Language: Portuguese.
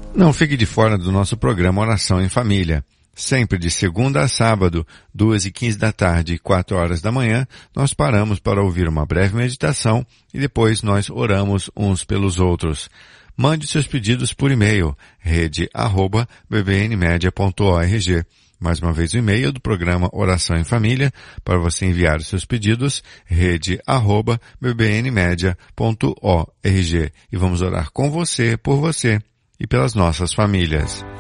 Não fique de fora do nosso programa Oração em Família. Sempre de segunda a sábado, 2h15 e 4h da manhã, nós paramos para ouvir uma breve meditação e depois nós oramos uns pelos outros. Mande seus pedidos por e-mail, rede@bbnmedia.org. Mais uma vez o e-mail do programa Oração em Família, para você enviar os seus pedidos, rede@bbnmedia.org. E vamos orar com você, por você e pelas nossas famílias.